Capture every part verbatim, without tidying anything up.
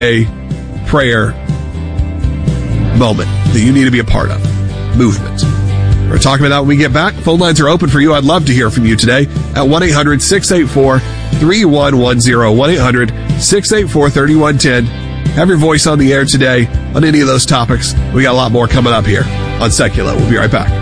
a prayer moment that you need to be a part of. Movement. We're talking about that when we get back. Phone lines are open for you. I'd love to hear from you today at one eight hundred six eight four three one one zero. one eight hundred six eight four three one one zero. Have your voice on the air today on any of those topics. We got a lot more coming up here on Secular. We'll be right back.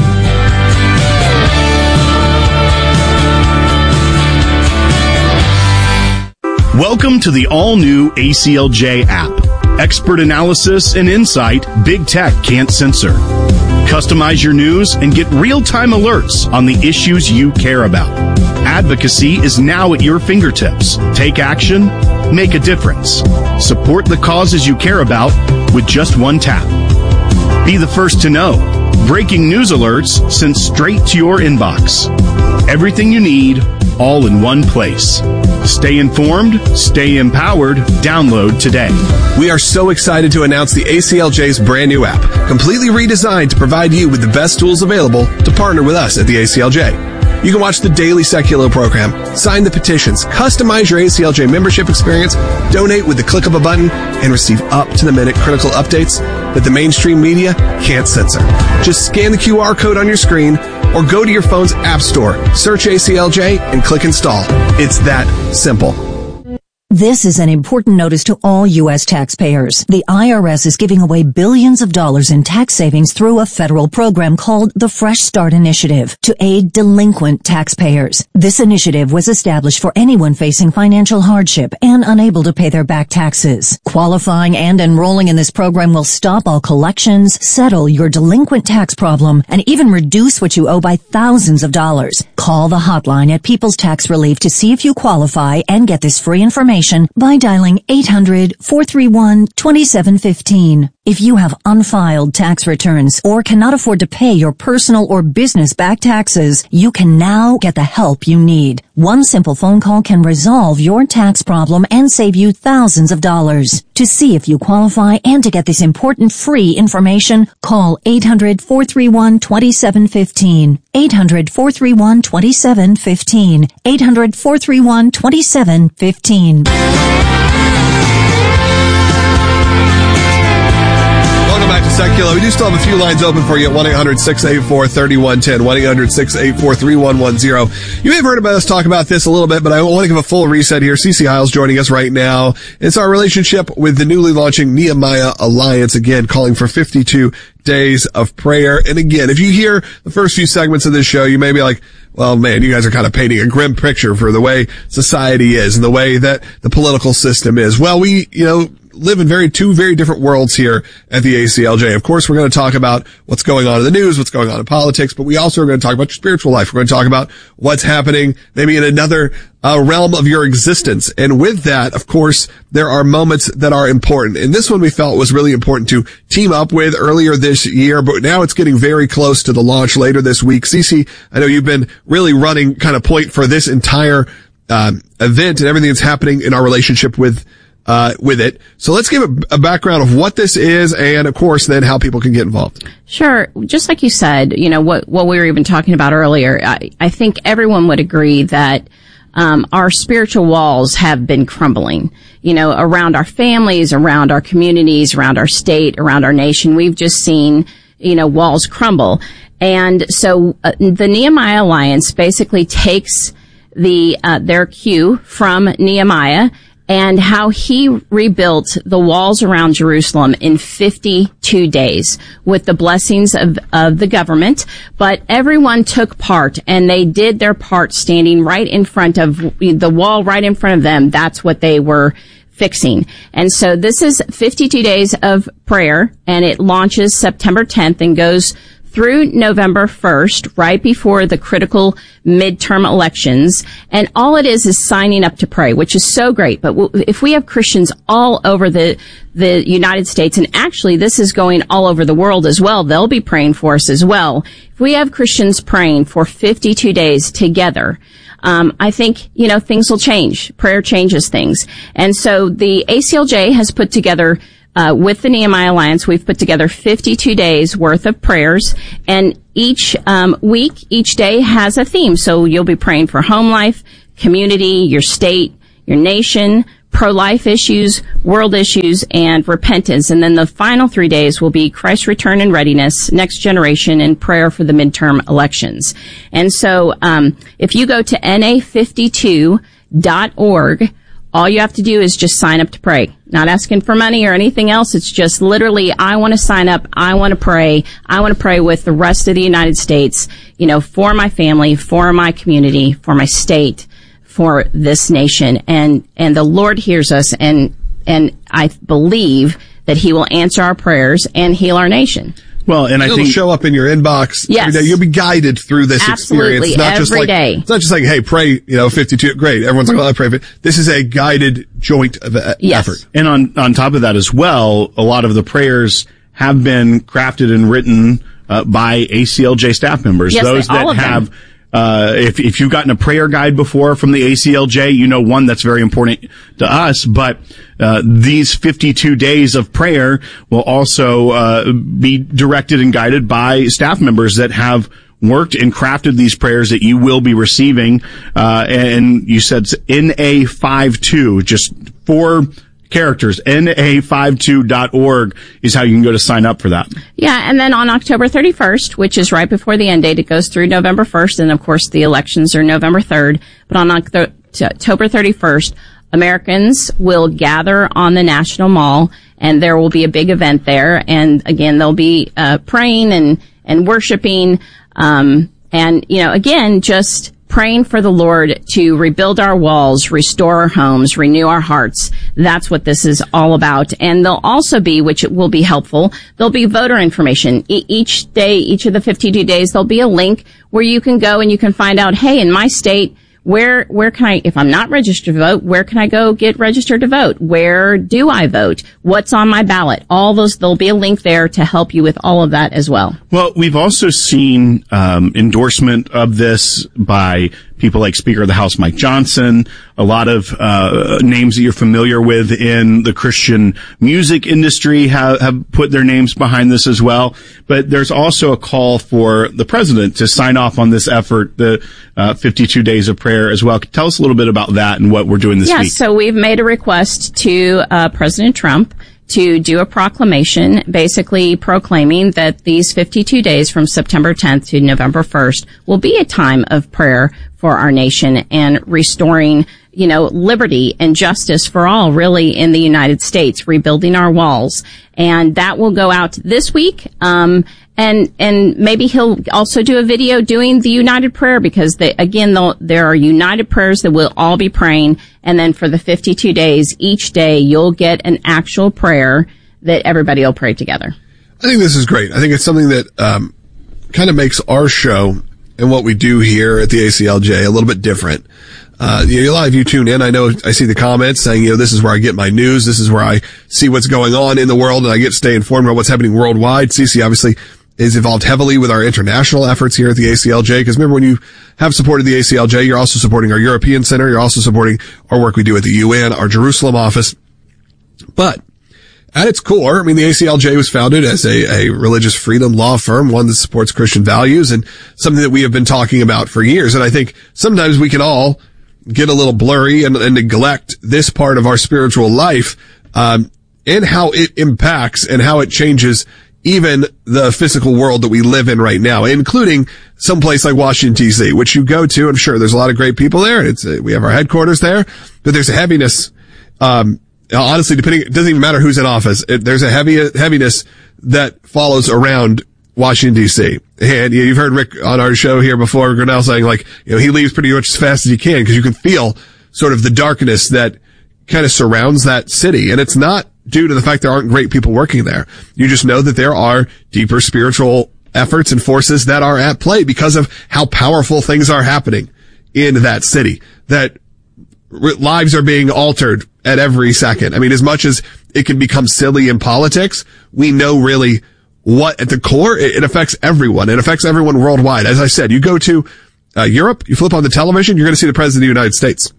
Welcome to the all-new A C L J app. Expert analysis and insight big tech can't censor. Customize your news and get real-time alerts on the issues you care about. Advocacy is now at your fingertips. Take action, make a difference. Support the causes you care about with just one tap. Be the first to know. Breaking news alerts sent straight to your inbox. Everything you need, all in one place. Stay informed, stay empowered. Download today. We are so excited to announce the A C L J's brand new app, completely redesigned to provide you with the best tools available to partner with us at the A C L J. You can watch the daily Secular program, sign the petitions, customize your A C L J membership experience, donate with the click of a button, and receive up-to-the-minute critical updates that the mainstream media can't censor. Just scan the Q R code on your screen or go to your phone's app store, search A C L J, and click install. It's that simple. This is an important notice to all U S taxpayers. The I R S is giving away billions of dollars in tax savings through a federal program called the Fresh Start Initiative to aid delinquent taxpayers. This initiative was established for anyone facing financial hardship and unable to pay their back taxes. Qualifying and enrolling in this program will stop all collections, settle your delinquent tax problem, and even reduce what you owe by thousands of dollars. Call the hotline at People's Tax Relief to see if you qualify and get this free information by dialing eight hundred four three one two seven one five. If you have unfiled tax returns or cannot afford to pay your personal or business back taxes, you can now get the help you need. One simple phone call can resolve your tax problem and save you thousands of dollars. To see if you qualify and to get this important free information, call eight hundred four three one two seven one five. eight hundred four three one two seven one five. eight hundred four three one two seven one five. Welcome back to Secular. We do still have a few lines open for you at one eight hundred six eight four three one one zero. one eight hundred six eight four three one one zero. You may have heard about us talk about this a little bit, but I want to give a full reset here. Cece Hiles joining us right now. It's our relationship with the newly launching Nehemiah Alliance, again, calling for fifty-two days of prayer. And again, if you hear the first few segments of this show, you may be like, well, man, you guys are kind of painting a grim picture for the way society is and the way that the political system is. Well, we, you know, live in very two very different worlds here at the A C L J. Of course, we're going to talk about what's going on in the news, what's going on in politics, but we also are going to talk about your spiritual life. We're going to talk about what's happening maybe in another uh, realm of your existence. And with that, of course, there are moments that are important. And this one we felt was really important to team up with earlier this year, but now it's getting very close to the launch later this week. Cece, I know you've been really running kind of point for this entire um, event and everything that's happening in our relationship with Uh, with it. So let's give a, a background of what this is and, of course, then how people can get involved. Sure. Just like you said, you know, what, what we were even talking about earlier, I, I think everyone would agree that um, our spiritual walls have been crumbling, you know, around our families, around our communities, around our state, around our nation. We've just seen, you know, walls crumble. And so uh, the Nehemiah Alliance basically takes the uh, their cue from Nehemiah and how he rebuilt the walls around Jerusalem in fifty-two days with the blessings of, of the government. But everyone took part, and they did their part standing right in front of the wall, right in front of them. That's what they were fixing. And so this is fifty-two days of prayer, and it launches September tenth and goes through November first, right before the critical midterm elections. And all it is is signing up to pray, which is so great. But w- if we have Christians all over the, the United States, and actually this is going all over the world as well, they'll be praying for us as well. If we have Christians praying for fifty-two days together, Um, I think, you know, things will change. Prayer changes things. And so the A C L J has put together Uh, with the Nehemiah Alliance, we've put together fifty-two days worth of prayers, and each um, week, each day has a theme. So you'll be praying for home life, community, your state, your nation, pro-life issues, world issues, and repentance. And then the final three days will be Christ's return and readiness, next generation, and prayer for the midterm elections. And so um, if you go to N A fifty-two dot org, all you have to do is just sign up to pray. Not asking for money or anything else. It's just literally, I want to sign up. I want to pray. I want to pray with the rest of the United States, you know, for my family, for my community, for my state, for this nation. And, and the Lord hears us, and, and I believe that He will answer our prayers and heal our nation. Well, and I It'll think show up in your inbox yes. every day. You'll be guided through this Absolutely, experience. It's not every just like, day. It's not just like, hey, pray, you know, fifty-two. Great. Everyone's like, well, I pray. This is a guided joint of yes. effort. And on, on top of that as well, a lot of the prayers have been crafted and written uh, by A C L J staff members. Yes, Those they, all that of them. have Uh, if, if you've gotten a prayer guide before from the A C L J, you know, one, that's very important to us, but, uh, these fifty-two days of prayer will also, uh, be directed and guided by staff members that have worked and crafted these prayers that you will be receiving. Uh, and you said N A fifty-two, just four characters. N A fifty-two dot org is how you can go to sign up for that. Yeah, and then on October thirty-first, which is right before the end date, it goes through November first, and of course the elections are November third. But on October thirty-first, Americans will gather on the National Mall, and there will be a big event there. And again, they'll be uh, praying and and worshiping, um, and you know, again, just praying for the Lord to rebuild our walls, restore our homes, renew our hearts. That's what this is all about. And there'll also be, which will be helpful, there'll be voter information. E- each day, each of the fifty-two days, there'll be a link where you can go and you can find out, hey, in my state, where, where can I, if I'm not registered to vote, where can I go get registered to vote? Where do I vote? What's on my ballot? All those, there'll be a link there to help you with all of that as well. Well, we've also seen, um, endorsement of this by people like Speaker of the House Mike Johnson, a lot of uh names that you're familiar with in the Christian music industry have, have put their names behind this as well. But there's also a call for the president to sign off on this effort, the uh, fifty-two days of prayer as well. Tell us a little bit about that and what we're doing this yeah, week. Yeah, so we've made a request to uh President Trump to do a proclamation basically proclaiming that these fifty-two days from September tenth to November first will be a time of prayer for our nation and restoring, you know, liberty and justice for all really in the United States, rebuilding our walls. And that will go out this week. Um, and, and maybe he'll also do a video doing the united prayer because they, again, there are united prayers that we'll all be praying. And then for the fifty-two days, each day you'll get an actual prayer that everybody will pray together. I think this is great. I think it's something that, um, kind of makes our show and what we do here at the A C L J a little bit different. Uh, you know, a lot of you tune in. I know I see the comments saying, you know, this is where I get my news. This is where I see what's going on in the world and I get to stay informed about what's happening worldwide. Cece obviously is involved heavily with our international efforts here at the A C L J. Because remember, when you have supported the A C L J, you're also supporting our European Center. You're also supporting our work we do at the U N, our Jerusalem office. But at its core, I mean, the A C L J was founded as a, a religious freedom law firm, one that supports Christian values and something that we have been talking about for years. And I think sometimes we can all get a little blurry and, and neglect this part of our spiritual life, um, and how it impacts and how it changes even the physical world that we live in right now, including some place like Washington, D C, which you go to. I'm sure there's a lot of great people there. It's, uh, we have our headquarters there, but there's a heaviness, um, honestly, depending, it doesn't even matter who's in office. It, there's a heavy, heaviness that follows around Washington, D C. And you've heard Rick on our show here before, Grinnell saying like, you know, he leaves pretty much as fast as he can because you can feel sort of the darkness that kind of surrounds that city. And it's not due to the fact there aren't great people working there. You just know that there are deeper spiritual efforts and forces that are at play because of how powerful things are happening in that city, that lives are being altered at every second. I mean, as much as it can become silly in politics, we know really what at the core, it, it affects everyone. It affects everyone worldwide. As I said, you go to uh, Europe, you flip on the television, you're going to see the president of the United States.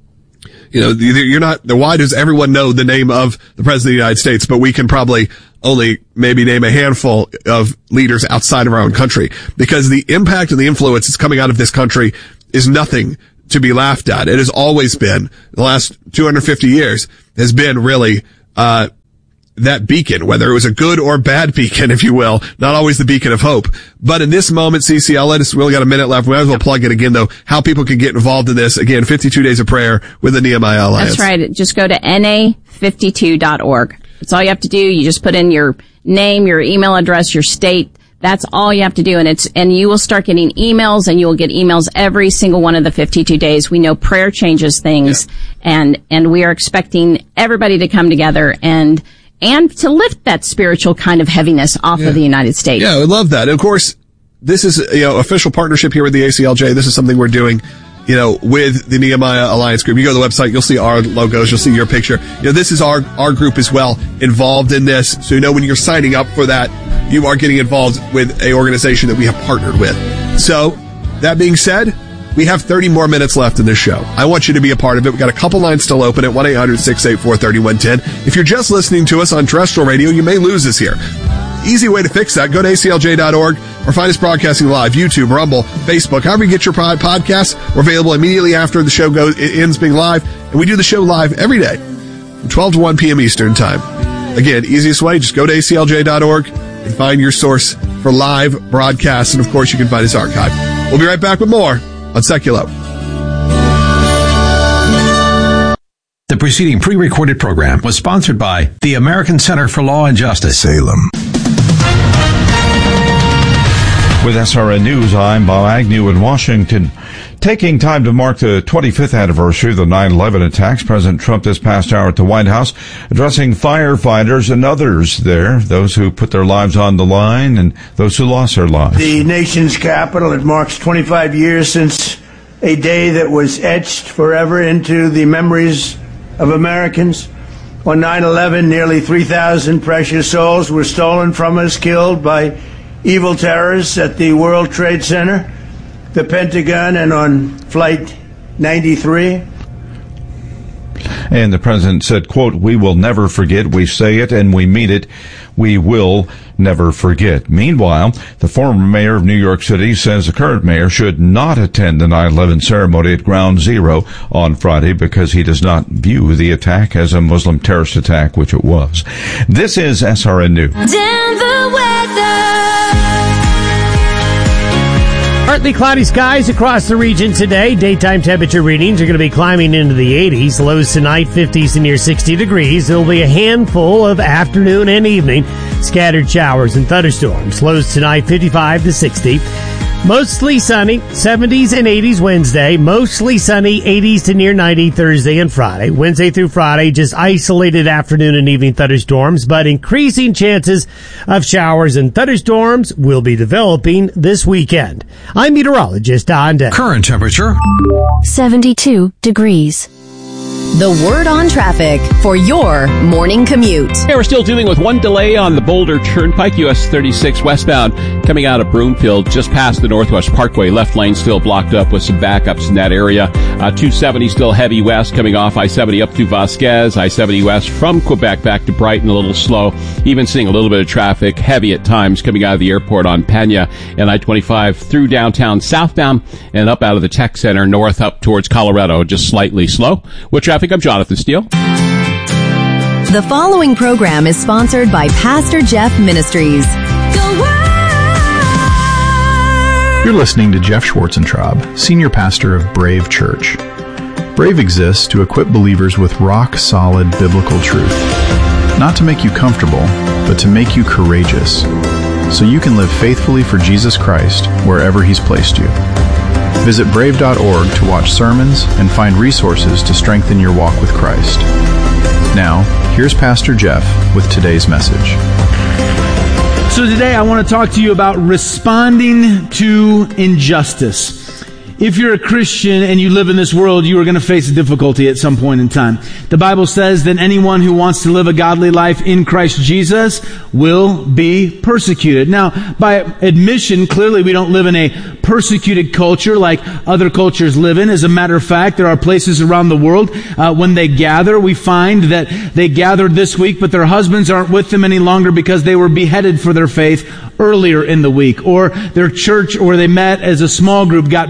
You know, you're not, why does everyone know the name of the president of the United States, but we can probably only maybe name a handful of leaders outside of our own country? Because the impact and the influence that's coming out of this country is nothing to be laughed at. It has always been, the last two hundred fifty years, has been really, uh, that beacon, whether it was a good or bad beacon, if you will, not always the beacon of hope. But in this moment, C C, I'll let us, we only got a minute left. We might as well plug it again, though, how people can get involved in this. Again, fifty-two days of prayer with the Nehemiah Alliance. That's right. Just go to N A fifty-two dot org. That's all you have to do. You just put in your name, your email address, your state. That's all you have to do. And it's, and you will start getting emails, and you will get emails every single one of the fifty-two days. We know prayer changes things, yeah. and, and we are expecting everybody to come together and, and to lift that spiritual kind of heaviness off yeah. of the United States. Yeah, I love that. And of course, this is, you know, official partnership here with the A C L J. This is something we're doing, you know, with the Nehemiah Alliance group. You go to the website, you'll see our logos, you'll see your picture. You know, this is our, our group as well, involved in this. So, you know, when you're signing up for that, you are getting involved with a organization that we have partnered with. So, that being said, we have thirty more minutes left in this show. I want you to be a part of it. We've got a couple lines still open at one eight hundred six eight four three one one zero. If you're just listening to us on terrestrial radio, you may lose us here. Easy way to fix that. Go to A C L J dot org or find us broadcasting live, YouTube, Rumble, Facebook. However you get your podcasts, we're available immediately after the show goes, it ends being live. And we do the show live every day from twelve to one p.m. Eastern time. Again, easiest way, just go to A C L J dot org and find your source for live broadcasts. And of course, you can find us archived. We'll be right back with more on Seculo. The preceding pre-recorded program was sponsored by the American Center for Law and Justice, Salem. With S R N News, I'm Bob Agnew in Washington. Taking time to mark the twenty-fifth anniversary of the nine eleven attacks, President Trump this past hour at the White House addressing firefighters and others there, those who put their lives on the line and those who lost their lives. The nation's capital, it marks twenty-five years since a day that was etched forever into the memories of Americans. On nine eleven, nearly three thousand precious souls were stolen from us, killed by evil terrorists at the World Trade Center, the Pentagon, and on Flight ninety-three. And the president said, quote, "We will never forget. We say it and we mean it. We will never forget." Meanwhile, the former mayor of New York City says the current mayor should not attend the nine eleven ceremony at Ground Zero on Friday because he does not view the attack as a Muslim terrorist attack, which it was. This is S R N News. Denver weather. Partly cloudy skies across the region today. Daytime temperature readings are going to be climbing into the eighties. Lows tonight, fifties to near sixty degrees. There will be a handful of afternoon and evening scattered showers and thunderstorms. Lows tonight, fifty-five to sixty. Mostly sunny, seventies and eighties Wednesday. Mostly sunny, eighties to near ninety Thursday and Friday. Wednesday through Friday, just isolated afternoon and evening thunderstorms, but increasing chances of showers and thunderstorms will be developing this weekend. I'm meteorologist Don Day. Current temperature, seventy-two degrees. The word on traffic for your morning commute. Yeah, we're still dealing with one delay on the Boulder Turnpike, U S thirty-six westbound, coming out of Broomfield, just past the Northwest Parkway. Left lane still blocked up with some backups in that area. Uh, two seventy still heavy west, coming off I seventy up through Vasquez. I seventy west from Quebec back to Brighton, a little slow. Even seeing a little bit of traffic, heavy at times, coming out of the airport on Pena. And I twenty-five through downtown southbound and up out of the Tech Center north up towards Colorado, just slightly slow. With traffic, I'm Jonathan Steele. The following program is sponsored by Pastor Jeff Ministries. You're listening to Jeff Schwarzentraub, Senior Pastor of Brave Church. Brave exists to equip believers with rock-solid biblical truth. Not to make you comfortable, but to make you courageous, so you can live faithfully for Jesus Christ wherever He's placed you. Visit brave dot org to watch sermons and find resources to strengthen your walk with Christ. Now, here's Pastor Jeff with today's message. So today I want to talk to you about responding to injustice. If you're a Christian and you live in this world, you are going to face difficulty at some point in time. The Bible says that anyone who wants to live a godly life in Christ Jesus will be persecuted. Now, by admission, clearly we don't live in a persecuted culture like other cultures live in. As a matter of fact, there are places around the world, uh, when they gather, we find that they gathered this week, but their husbands aren't with them any longer because they were beheaded for their faith earlier in the week. Or their church where they met as a small group got burned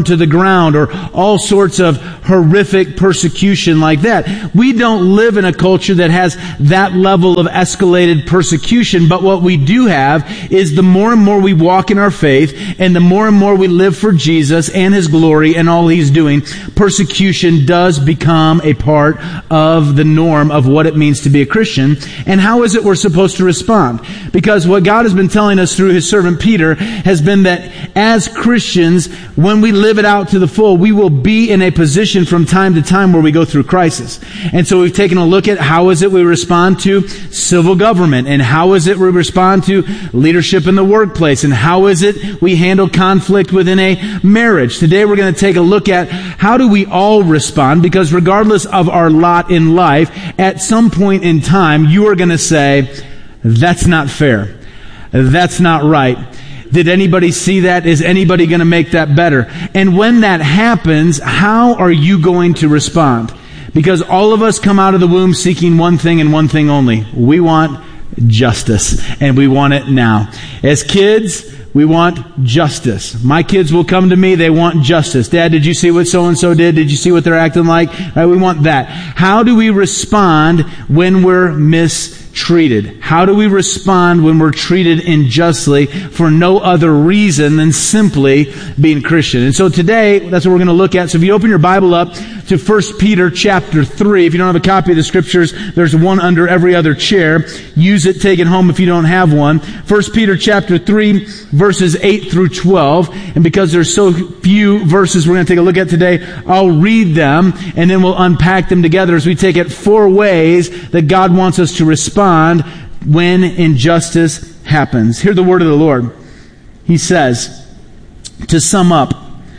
burned to the ground, or all sorts of horrific persecution like that. We don't live in a culture that has that level of escalated persecution, but what we do have is the more and more we walk in our faith, and the more and more we live for Jesus and His glory and all He's doing, persecution does become a part of the norm of what it means to be a Christian. And how is it we're supposed to respond? Because what God has been telling us through His servant Peter has been that as Christians, when we live it out to the full, we will be in a position from time to time where we go through crisis. And so we've taken a look at how is it we respond to civil government, and how is it we respond to leadership in the workplace, and how is it we handle conflict within a marriage. Today we're going to take a look at how do we all respond, because regardless of our lot in life, at some point in time, you are going to say, that's not fair. That's not right. Did anybody see that? Is anybody going to make that better? And when that happens, how are you going to respond? Because all of us come out of the womb seeking one thing and one thing only. We want justice, and we want it now. As kids, we want justice. My kids will come to me, they want justice. Dad, did you see what so-and-so did? Did you see what they're acting like? Right, we want that. How do we respond when we're mistreated? How do we respond when we're treated unjustly for no other reason than simply being Christian? And so today, that's what we're going to look at. So if you open your Bible up to First Peter chapter three, if you don't have a copy of the Scriptures, there's one under every other chair. Use it, take it home if you don't have one. First Peter chapter three, verses eight through twelve. And because there's so few verses we're going to take a look at today, I'll read them, and then we'll unpack them together as we take it four ways that God wants us to respond when injustice happens. Hear the word of the Lord. He says, to sum up,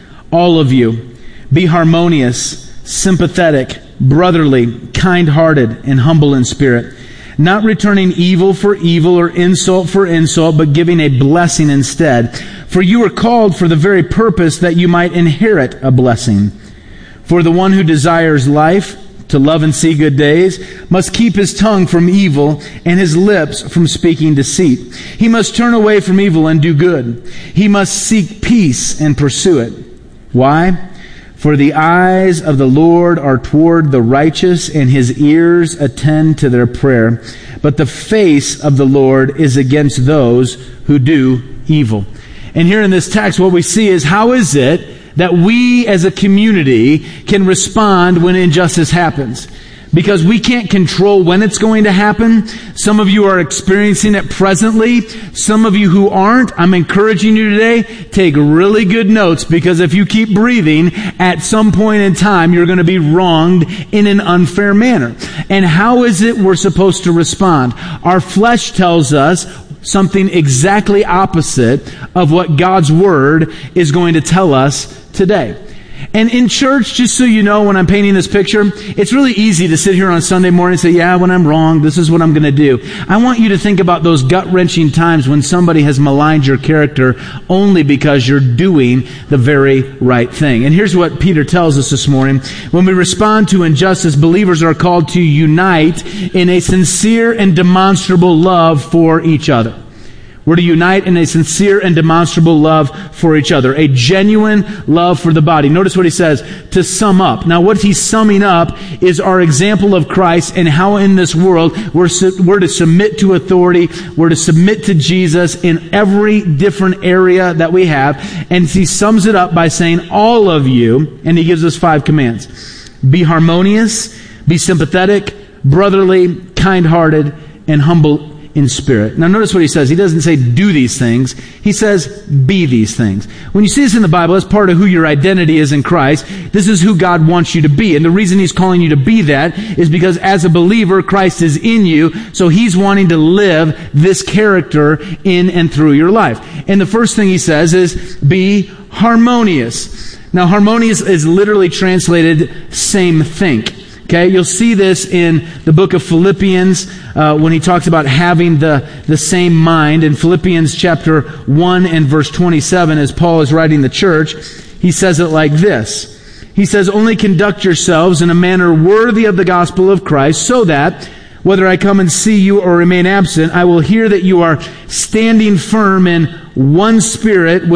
all of you, be harmonious, sympathetic, brotherly, kind-hearted, and humble in spirit, not returning evil for evil or insult for insult, but giving a blessing instead. For you are called for the very purpose that you might inherit a blessing. For the one who desires life, to love and see good days, must keep his tongue from evil and his lips from speaking deceit. He must turn away from evil and do good. He must seek peace and pursue it. Why? For the eyes of the Lord are toward the righteous, and His ears attend to their prayer. But the face of the Lord is against those who do evil. And here in this text, what we see is, how is it that we as a community can respond when injustice happens? Because we can't control when it's going to happen. Some of you are experiencing it presently. Some of you who aren't, I'm encouraging you today, take really good notes, because if you keep breathing, at some point in time, you're going to be wronged in an unfair manner. And how is it we're supposed to respond? Our flesh tells us something exactly opposite of what God's Word is going to tell us today. And in church, just so you know, when I'm painting this picture, it's really easy to sit here on Sunday morning and say, yeah, when I'm wrong, this is what I'm going to do. I want you to think about those gut-wrenching times when somebody has maligned your character only because you're doing the very right thing. And here's what Peter tells us this morning. When we respond to injustice, believers are called to unite in a sincere and demonstrable love for each other. We're to unite in a sincere and demonstrable love for each other. A genuine love for the body. Notice what he says, to sum up. Now what he's summing up is our example of Christ and how in this world we're, su- we're to submit to authority. We're to submit to Jesus in every different area that we have. And he sums it up by saying, all of you, and he gives us five commands. Be harmonious, be sympathetic, brotherly, kind-hearted, and humble in spirit. Now notice what he says. He doesn't say do these things. He says be these things. When you see this in the Bible, that's part of who your identity is in Christ. This is who God wants you to be. And the reason He's calling you to be that is because as a believer, Christ is in you. So He's wanting to live this character in and through your life. And the first thing He says is be harmonious. Now harmonious is literally translated same think. Okay, you'll see this in the book of Philippians uh, when he talks about having the, the same mind. In Philippians chapter one and verse twenty-seven, as Paul is writing the church, he says it like this. He says, only conduct yourselves in a manner worthy of the gospel of Christ, so that, whether I come and see you or remain absent, I will hear that you are standing firm in one spirit with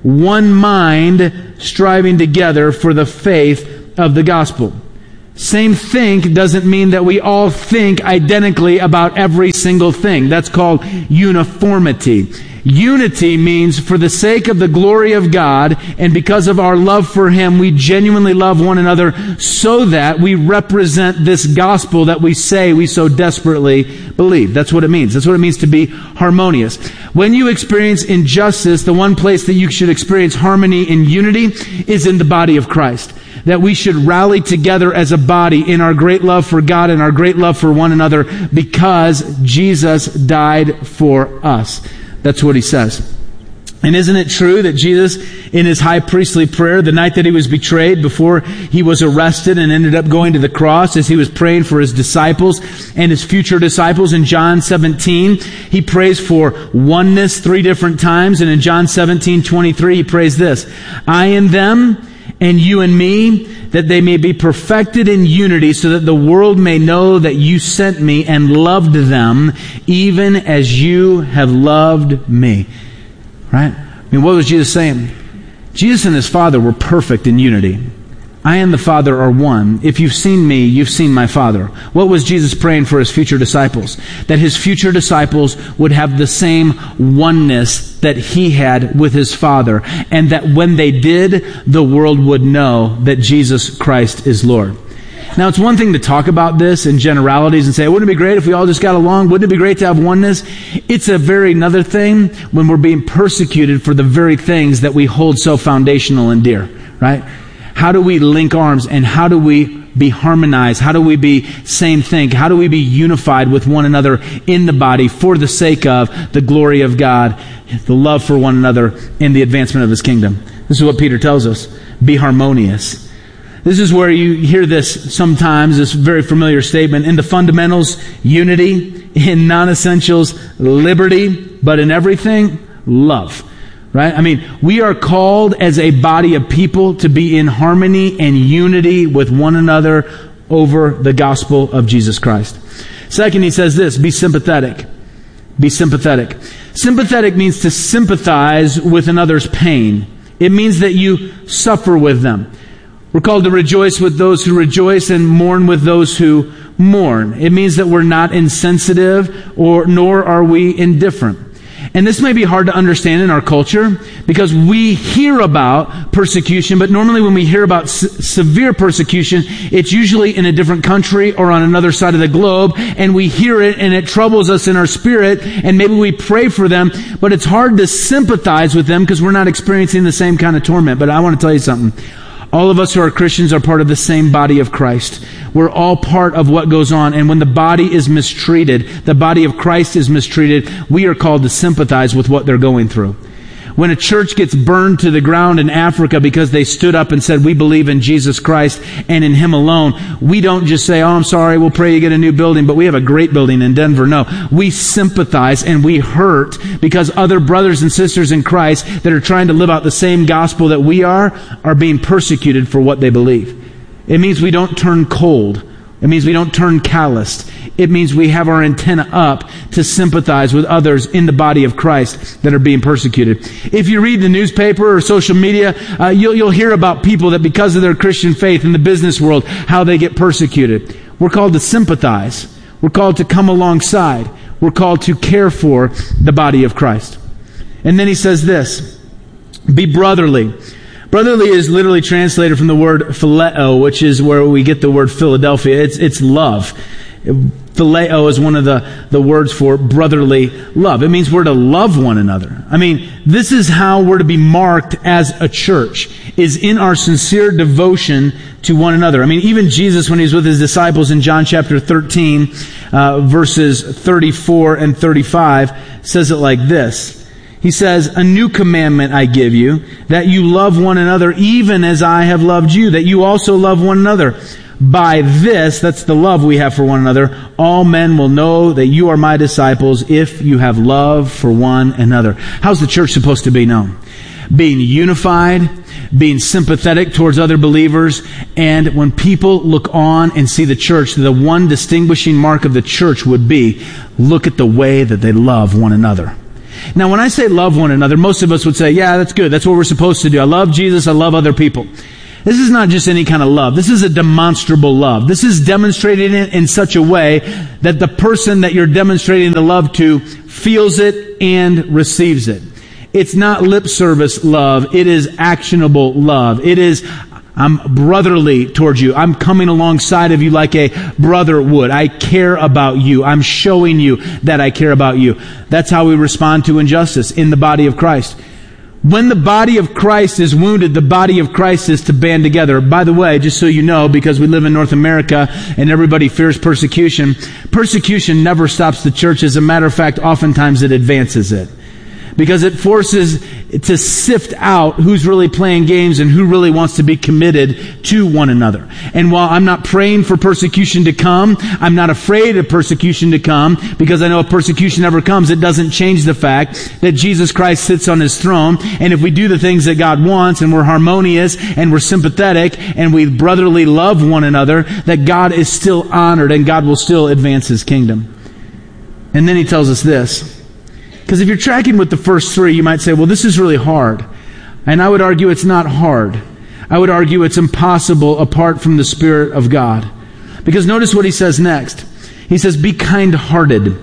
one mind, striving together for the faith of the gospel. Same think doesn't mean that we all think identically about every single thing. That's called uniformity. Unity means for the sake of the glory of God and because of our love for Him, we genuinely love one another so that we represent this gospel that we say we so desperately believe. That's what it means. That's what it means to be harmonious. When you experience injustice, the one place that you should experience harmony and unity is in the body of Christ. That we should rally together as a body in our great love for God and our great love for one another because Jesus died for us. That's what he says. And isn't it true that Jesus, in his high priestly prayer, the night that he was betrayed, before he was arrested and ended up going to the cross, as he was praying for his disciples and his future disciples in John seventeen, he prays for oneness three different times. And in John seventeen twenty-three, he prays this, I and them, and you and me, that they may be perfected in unity, so that the world may know that you sent me and loved them, even as you have loved me. Right? I mean, what was Jesus saying? Jesus and his Father were perfect in unity. I and the Father are one. If you've seen me, you've seen my Father. What was Jesus praying for his future disciples? That his future disciples would have the same oneness that he had with his Father. And that when they did, the world would know that Jesus Christ is Lord. Now, it's one thing to talk about this in generalities and say, wouldn't it be great if we all just got along? Wouldn't it be great to have oneness? It's a very another thing when we're being persecuted for the very things that we hold so foundational and dear, right? How do we link arms and how do we be harmonized? How do we be same think? How do we be unified with one another in the body for the sake of the glory of God, the love for one another, and the advancement of his kingdom? This is what Peter tells us. Be harmonious. This is where you hear this sometimes, this very familiar statement. In the fundamentals, unity. In non-essentials, liberty. But in everything, love. Right? I mean, we are called as a body of people to be in harmony and unity with one another over the gospel of Jesus Christ. Second, he says this, be sympathetic. Be sympathetic. Sympathetic means to sympathize with another's pain. It means that you suffer with them. We're called to rejoice with those who rejoice and mourn with those who mourn. It means that we're not insensitive, or nor are we indifferent. And this may be hard to understand in our culture because we hear about persecution, but normally when we hear about s- severe persecution, it's usually in a different country or on another side of the globe, and we hear it and it troubles us in our spirit, and maybe we pray for them, but it's hard to sympathize with them because we're not experiencing the same kind of torment. But I want to tell you something. All of us who are Christians are part of the same body of Christ. We're all part of what goes on. And when the body is mistreated, the body of Christ is mistreated, we are called to sympathize with what they're going through. When a church gets burned to the ground in Africa because they stood up and said, we believe in Jesus Christ and in Him alone, we don't just say, oh, I'm sorry, we'll pray you get a new building, but we have a great building in Denver. No, we sympathize and we hurt because other brothers and sisters in Christ that are trying to live out the same gospel that we are, are being persecuted for what they believe. It means we don't turn cold. It means we don't turn calloused. It means we have our antenna up to sympathize with others in the body of Christ that are being persecuted. If you read the newspaper or social media, uh, you'll, you'll hear about people that because of their Christian faith in the business world, how they get persecuted. We're called to sympathize. We're called to come alongside. We're called to care for the body of Christ. And then he says this, be brotherly. Brotherly is literally translated from the word phileo, which is where we get the word Philadelphia. It's, it's love. Phileo is one of the, the words for brotherly love. It means we're to love one another. I mean, this is how we're to be marked as a church, is in our sincere devotion to one another. I mean, even Jesus, when he was with his disciples in John chapter thirteen, uh, verses thirty-four and thirty-five, says it like this. He says, a new commandment I give you, that you love one another even as I have loved you, that you also love one another. By this, that's the love we have for one another, all men will know that you are my disciples if you have love for one another. How's the church supposed to be known? Being unified, being sympathetic towards other believers, and when people look on and see the church, the one distinguishing mark of the church would be, look at the way that they love one another. Now, when I say love one another, most of us would say, yeah, that's good. That's what we're supposed to do. I love Jesus. I love other people. This is not just any kind of love. This is a demonstrable love. This is demonstrated in, in such a way that the person that you're demonstrating the love to feels it and receives it. It's not lip service love. It is actionable love. It is, I'm brotherly towards you. I'm coming alongside of you like a brother would. I care about you. I'm showing you that I care about you. That's how we respond to injustice in the body of Christ. When the body of Christ is wounded, the body of Christ is to band together. By the way, just so you know, because we live in North America and everybody fears persecution, persecution never stops the church. As a matter of fact, oftentimes it advances it. Because it forces to sift out who's really playing games and who really wants to be committed to one another. And while I'm not praying for persecution to come, I'm not afraid of persecution to come, because I know if persecution ever comes, it doesn't change the fact that Jesus Christ sits on His throne. And if we do the things that God wants, and we're harmonious, and we're sympathetic, and we brotherly love one another, that God is still honored and God will still advance His kingdom. And then He tells us this. Because if you're tracking with the first three, you might say, well, this is really hard. And I would argue it's not hard. I would argue it's impossible apart from the Spirit of God. Because notice what He says next. He says, be kind-hearted.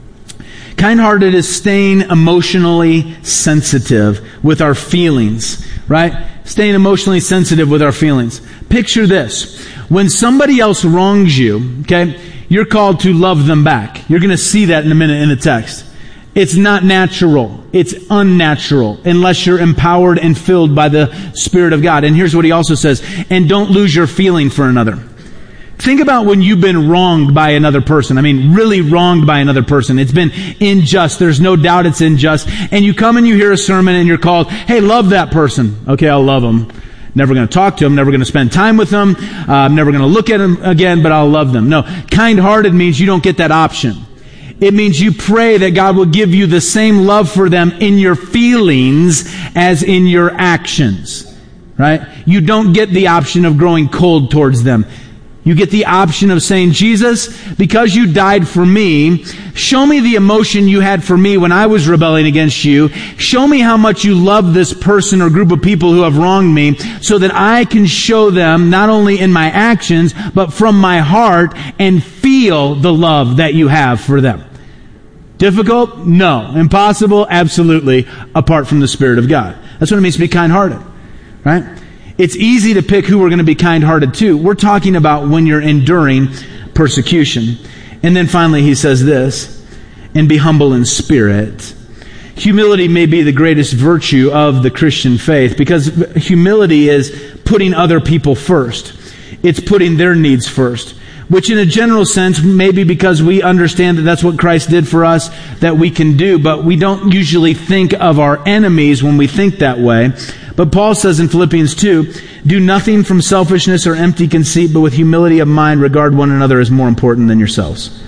Kind-hearted is staying emotionally sensitive with our feelings, right? Staying emotionally sensitive with our feelings. Picture this. When somebody else wrongs you, okay, you're called to love them back. You're going to see that in a minute in the text. It's not natural. It's unnatural unless you're empowered and filled by the Spirit of God. And here's what He also says. And don't lose your feeling for another. Think about when you've been wronged by another person. I mean, really wronged by another person. It's been unjust. There's no doubt it's unjust. And you come and you hear a sermon and you're called, hey, love that person. Okay, I'll love them. Never going to talk to them. Never going to spend time with them. Uh, I'm never going to look at them again, but I'll love them. No, kind-hearted means you don't get that option. It means you pray that God will give you the same love for them in your feelings as in your actions. Right? You don't get the option of growing cold towards them. You get the option of saying, Jesus, because you died for me, show me the emotion you had for me when I was rebelling against you. Show me how much you love this person or group of people who have wronged me, so that I can show them not only in my actions, but from my heart, and feel the love that you have for them. Difficult? No. Impossible? Absolutely. Apart from the Spirit of God. That's what it means to be kind-hearted. Right? It's easy to pick who we're going to be kind-hearted to. We're talking about when you're enduring persecution. And then finally He says this, and be humble in spirit. Humility may be the greatest virtue of the Christian faith, because humility is putting other people first. It's putting their needs first. Which in a general sense, maybe because we understand that that's what Christ did for us, that we can do, but we don't usually think of our enemies when we think that way. But Paul says in Philippians two, do nothing from selfishness or empty conceit, but with humility of mind regard one another as more important than yourselves.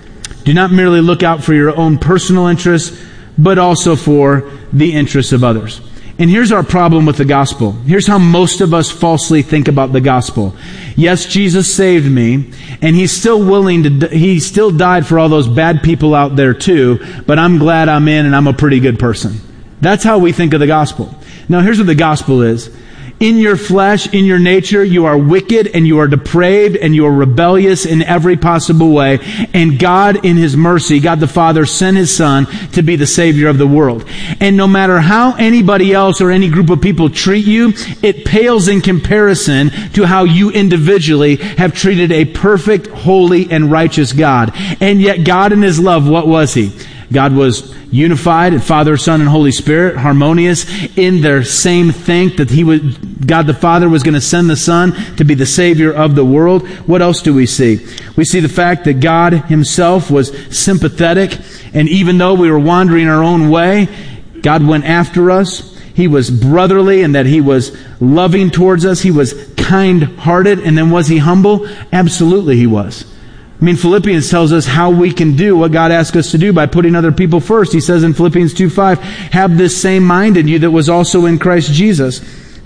Do not merely look out for your own personal interests, but also for the interests of others. And here's our problem with the gospel. Here's how most of us falsely think about the gospel. Yes, Jesus saved me, and He's still willing to, He still died for all those bad people out there too, but I'm glad I'm in and I'm a pretty good person. That's how we think of the gospel. Now here's what the gospel is. In your flesh, in your nature, you are wicked and you are depraved and you are rebellious in every possible way. And God, in His mercy, God the Father sent His Son to be the Savior of the world. And no matter how anybody else or any group of people treat you, it pales in comparison to how you individually have treated a perfect, holy, and righteous God. And yet God in His love, what was He? God was unified in Father, Son, and Holy Spirit, harmonious in their same think that He would, God the Father was going to send the Son to be the Savior of the world. What else do we see? We see the fact that God Himself was sympathetic, and even though we were wandering our own way, God went after us. He was brotherly and that He was loving towards us. He was kind-hearted. And then was He humble? Absolutely He was. I mean, Philippians tells us how we can do what God asked us to do by putting other people first. He says in Philippians two five, have this same mind in you that was also in Christ Jesus,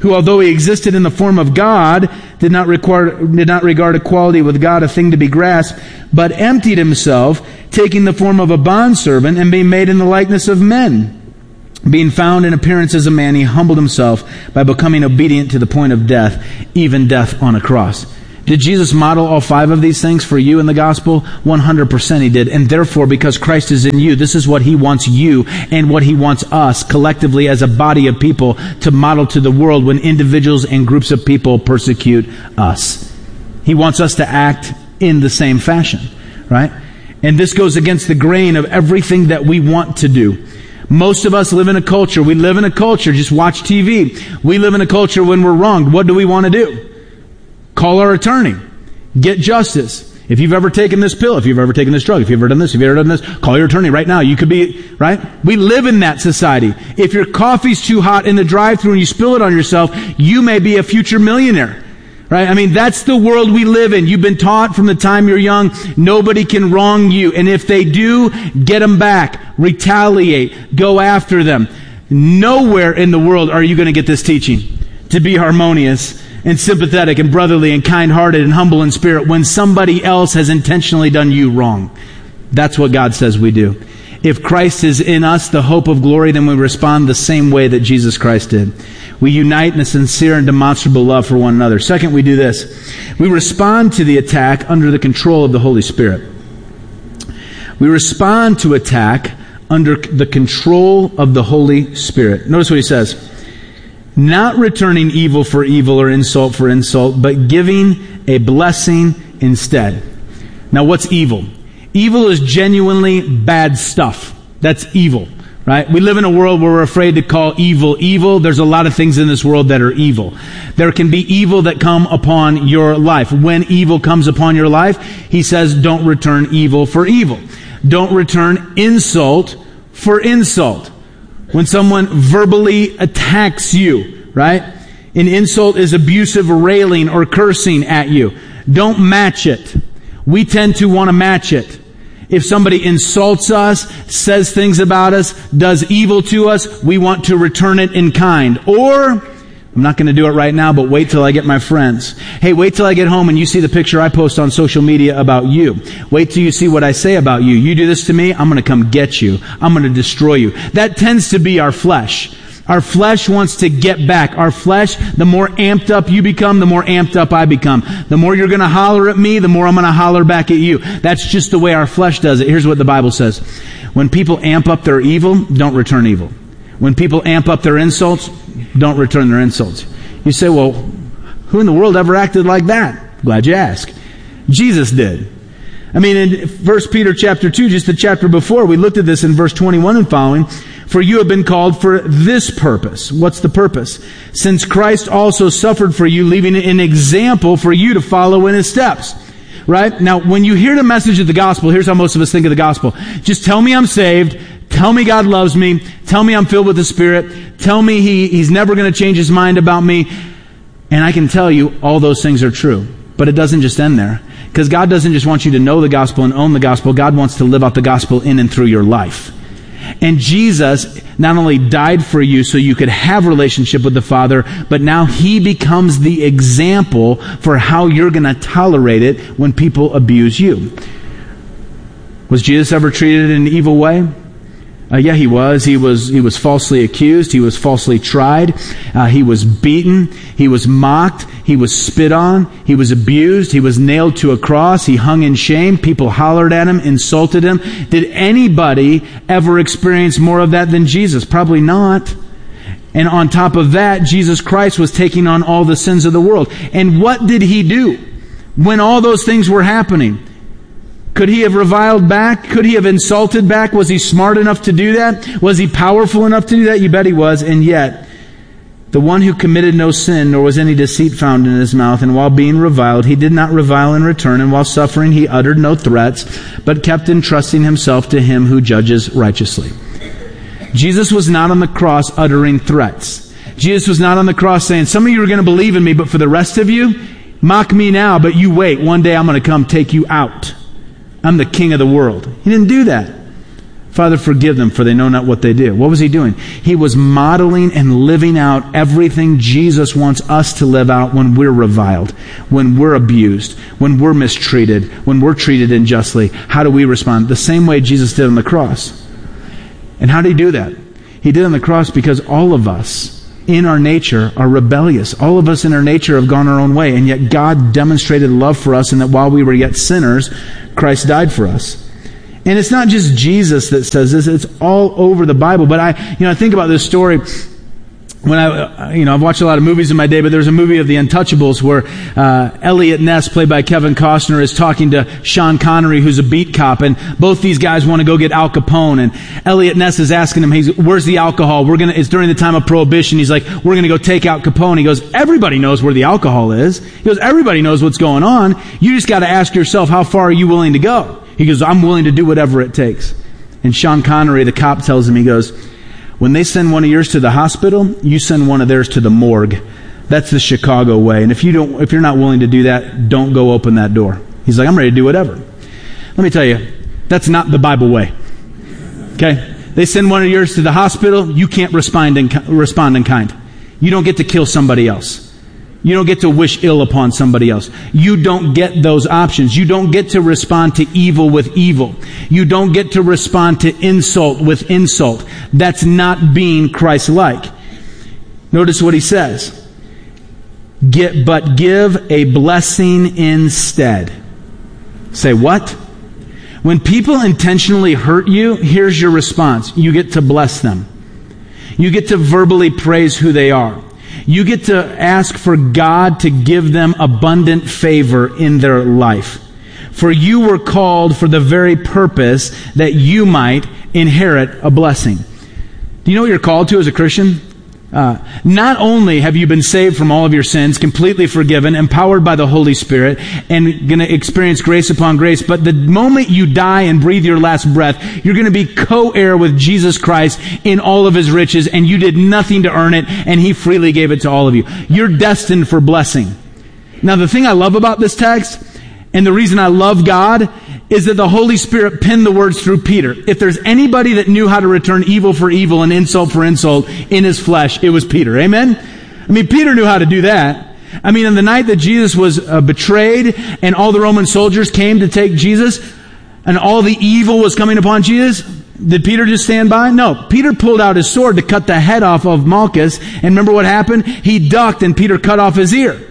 who, although he existed in the form of God, did not require, did not regard equality with God a thing to be grasped, but emptied himself, taking the form of a bondservant and being made in the likeness of men. Being found in appearance as a man, he humbled himself by becoming obedient to the point of death, even death on a cross. Did Jesus model all five of these things for you in the gospel? one hundred percent he did. And therefore, because Christ is in you, this is what he wants you and what he wants us collectively as a body of people to model to the world when individuals and groups of people persecute us. He wants us to act in the same fashion, right? And this goes against the grain of everything that we want to do. Most of us live in a culture. We live in a culture. Just watch T V. We live in a culture when we're wronged. What do we want to do? Call our attorney. Get justice. If you've ever taken this pill, if you've ever taken this drug, if you've ever done this, if you've ever done this, call your attorney right now. You could be, right? We live in that society. If your coffee's too hot in the drive-thru and you spill it on yourself, you may be a future millionaire. Right? I mean, that's the world we live in. You've been taught from the time you're young, nobody can wrong you. And if they do, get them back. Retaliate. Go after them. Nowhere in the world are you going to get this teaching. To be harmonious and sympathetic and brotherly and kind-hearted and humble in spirit when somebody else has intentionally done you wrong. That's what God says we do. If Christ is in us, the hope of glory, then we respond the same way that Jesus Christ did. We unite in a sincere and demonstrable love for one another. Second, we do this. We respond to the attack under the control of the Holy Spirit. We respond to attack under the control of the Holy Spirit. Notice what he says. Not returning evil for evil or insult for insult, but giving a blessing instead. Now, what's evil? Evil is genuinely bad stuff. That's evil, right? We live in a world where we're afraid to call evil evil. There's a lot of things in this world that are evil. There can be evil that come upon your life. When evil comes upon your life, he says, don't return evil for evil. Don't return insult for insult. When someone verbally attacks you, right? An insult is abusive railing or cursing at you. Don't match it. We tend to want to match it. If somebody insults us, says things about us, does evil to us, we want to return it in kind. Or, I'm not going to do it right now, but wait till I get my friends. Hey, wait till I get home and you see the picture I post on social media about you. Wait till you see what I say about you. You do this to me, I'm going to come get you. I'm going to destroy you. That tends to be our flesh. Our flesh wants to get back. Our flesh, the more amped up you become, the more amped up I become. The more you're going to holler at me, the more I'm going to holler back at you. That's just the way our flesh does it. Here's what the Bible says. When people amp up their evil, don't return evil. When people amp up their insults, don't return their insults. You say, well, who in the world ever acted like that? Glad you asked. Jesus did. I mean, in First Peter chapter two, just the chapter before, we looked at this in verse twenty-one and following. For you have been called for this purpose. What's the purpose? Since Christ also suffered for you, leaving an example for you to follow in his steps. Right? Now, when you hear the message of the gospel, here's how most of us think of the gospel. Just tell me I'm saved. Tell me God loves me. Tell me I'm filled with the Spirit. Tell me he, He's never going to change His mind about me. And I can tell you all those things are true. But it doesn't just end there. Because God doesn't just want you to know the gospel and own the gospel. God wants to live out the gospel in and through your life. And Jesus not only died for you so you could have a relationship with the Father, but now He becomes the example for how you're going to tolerate it when people abuse you. Was Jesus ever treated in an evil way? Uh, yeah, he was. He was he was falsely accused. He was falsely tried. Uh, he was beaten. He was mocked. He was spit on. He was abused. He was nailed to a cross. He hung in shame. People hollered at him, insulted him. Did anybody ever experience more of that than Jesus? Probably not. And on top of that, Jesus Christ was taking on all the sins of the world. And what did He do when all those things were happening? Could He have reviled back? Could He have insulted back? Was He smart enough to do that? Was He powerful enough to do that? You bet He was. And yet, the one who committed no sin, nor was any deceit found in His mouth, and while being reviled, He did not revile in return, and while suffering, He uttered no threats, but kept entrusting Himself to Him who judges righteously. Jesus was not on the cross uttering threats. Jesus was not on the cross saying, some of you are going to believe in me, but for the rest of you, mock me now, but you wait. One day I'm going to come take you out. I'm the king of the world. He didn't do that. Father, forgive them, for they know not what they do. What was he doing? He was modeling and living out everything Jesus wants us to live out when we're reviled, when we're abused, when we're mistreated, when we're treated unjustly. How do we respond? The same way Jesus did on the cross. And how did he do that? He did on the cross because all of us in our nature are rebellious. All of us in our nature have gone our own way, and yet God demonstrated love for us, and that while we were yet sinners, Christ died for us. And it's not just Jesus that says this, it's all over the Bible. But I, you know, I think about this story when I, you know, I've watched a lot of movies in my day, but there's a movie of The Untouchables where uh, Elliot Ness, played by Kevin Costner, is talking to Sean Connery, who's a beat cop, and both these guys want to go get Al Capone. And Elliot Ness is asking him, he's, where's the alcohol? We're gonna, it's during the time of Prohibition. He's like, we're gonna go take out Capone. He goes, everybody knows where the alcohol is. He goes, everybody knows what's going on. You just gotta ask yourself, how far are you willing to go? He goes, I'm willing to do whatever it takes. And Sean Connery, the cop, tells him, he goes, when they send one of yours to the hospital, you send one of theirs to the morgue. That's the Chicago way. And if you don't, if you're not willing to do that, don't go open that door. He's like, I'm ready to do whatever. Let me tell you, that's not the Bible way. Okay? They send one of yours to the hospital, you can't respond in, respond in kind. You don't get to kill somebody else. You don't get to wish ill upon somebody else. You don't get those options. You don't get to respond to evil with evil. You don't get to respond to insult with insult. That's not being Christ-like. Notice what he says. Get, but give a blessing instead. Say what? When people intentionally hurt you, here's your response. You get to bless them. You get to verbally praise who they are. You get to ask for God to give them abundant favor in their life. For you were called for the very purpose that you might inherit a blessing. Do you know what you're called to as a Christian? Uh, not only have you been saved from all of your sins, completely forgiven, empowered by the Holy Spirit, and going to experience grace upon grace, but the moment you die and breathe your last breath, you're going to be co-heir with Jesus Christ in all of His riches, and you did nothing to earn it, and He freely gave it to all of you. You're destined for blessing. Now, the thing I love about this text, and the reason I love God, is that the Holy Spirit penned the words through Peter. If there's anybody that knew how to return evil for evil and insult for insult in his flesh, it was Peter. Amen? I mean, Peter knew how to do that. I mean, on the night that Jesus was uh, betrayed and all the Roman soldiers came to take Jesus and all the evil was coming upon Jesus, did Peter just stand by? No. Peter pulled out his sword to cut the head off of Malchus, and remember what happened? He ducked and Peter cut off his ear.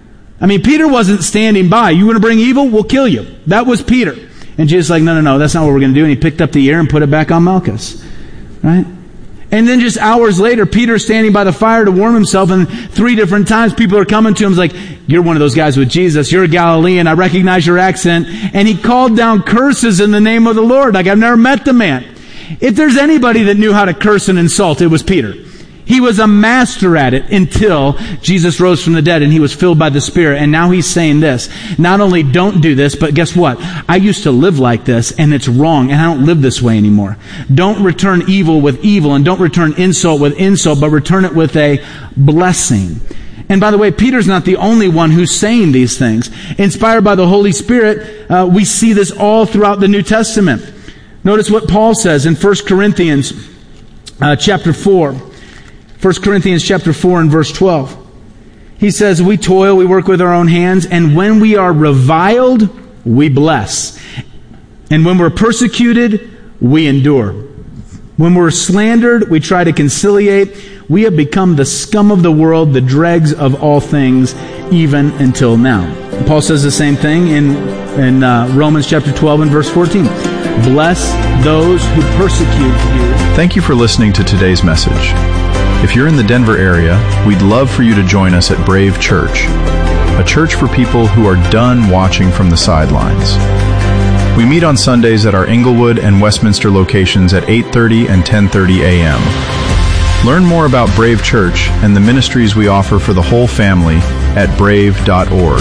I mean, Peter wasn't standing by. You want to bring evil? We'll kill you. That was Peter. And Jesus is like, no, no, no, that's not what we're going to do. And he picked up the ear and put it back on Malchus. Right? And then just hours later, Peter's standing by the fire to warm himself, and three different times people are coming to him. He's like, you're one of those guys with Jesus. You're a Galilean. I recognize your accent. And he called down curses in the name of the Lord. Like, I've never met the man. If there's anybody that knew how to curse and insult, it was Peter. He was a master at it until Jesus rose from the dead and he was filled by the Spirit. And now he's saying this. Not only don't do this, but guess what? I used to live like this and it's wrong and I don't live this way anymore. Don't return evil with evil and don't return insult with insult, but return it with a blessing. And by the way, Peter's not the only one who's saying these things. Inspired by the Holy Spirit, uh, we see this all throughout the New Testament. Notice what Paul says in First Corinthians uh, chapter four. First Corinthians chapter four and verse twelve. He says, we toil, we work with our own hands, and when we are reviled, we bless. And when we're persecuted, we endure. When we're slandered, we try to conciliate. We have become the scum of the world, the dregs of all things, even until now. And Paul says the same thing in, in uh, Romans chapter twelve and verse fourteen. Bless those who persecute you. Thank you for listening to today's message. If you're in the Denver area, we'd love for you to join us at Brave Church, a church for people who are done watching from the sidelines. We meet on Sundays at our Inglewood and Westminster locations at eight thirty and ten thirty a.m. Learn more about Brave Church and the ministries we offer for the whole family at brave dot org.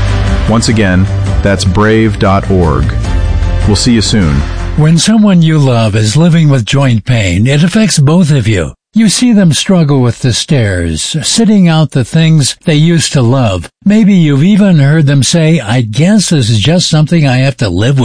Once again, that's brave dot org. We'll see you soon. When someone you love is living with joint pain, it affects both of you. You see them struggle with the stairs, sitting out the things they used to love. Maybe you've even heard them say, I guess this is just something I have to live with.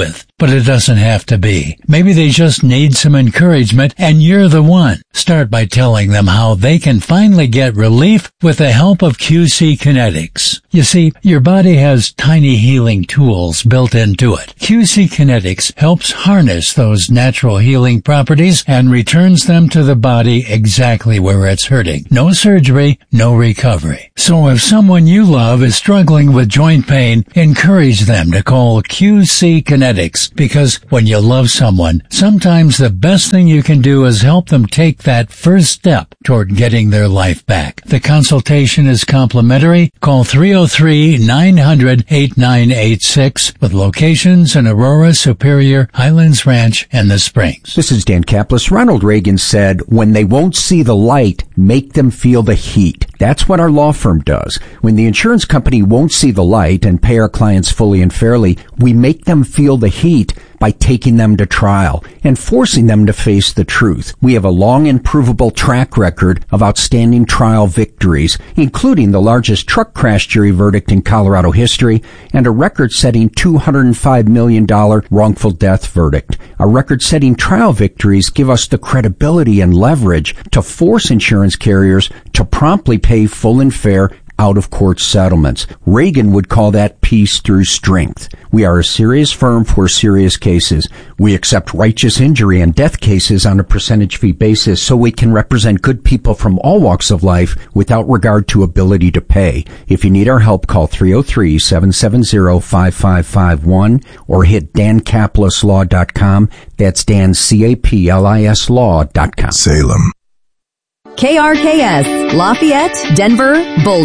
but it doesn't have to be. Maybe they just need some encouragement, and you're the one. Start by telling them how they can finally get relief with the help of Q C Kinetics. You see, your body has tiny healing tools built into it. Q C Kinetics helps harness those natural healing properties and returns them to the body exactly where it's hurting. No surgery, no recovery. So if someone you love is struggling with joint pain, encourage them to call Q C Kinetics, because when you love someone, sometimes the best thing you can do is help them take that first step toward getting their life back. The consultation is complimentary. Call three oh three, nine hundred, eighty-nine eighty-six with locations in Aurora, Superior, Highlands Ranch, and the Springs. This is Dan Kaplis. Ronald Reagan said, when they won't see the light, make them feel the heat. That's what our law firm does. When the insurance company won't see the light and pay our clients fully and fairly, we make them feel the heat by taking them to trial and forcing them to face the truth. We have a long and provable track record of outstanding trial victories, including the largest truck crash jury verdict in Colorado history and a record-setting two hundred five million dollars wrongful death verdict. Our record-setting trial victories give us the credibility and leverage to force insurance carriers to promptly pay full and fair out-of-court settlements. Reagan would call that peace through strength. We are a serious firm for serious cases. We accept righteous injury and death cases on a percentage fee basis so we can represent good people from all walks of life without regard to ability to pay. If you need our help, call three oh three, seven seven zero, five five five one or hit dan kaplis law dot com. That's Dan, C A P L I S law dot com. Salem. K R K S, Lafayette, Denver, Boulder.